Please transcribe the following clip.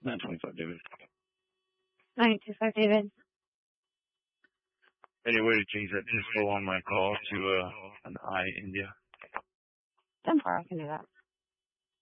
925, David. 925, David. Any way to change that info on my call to an I India? 10-4, I can do that.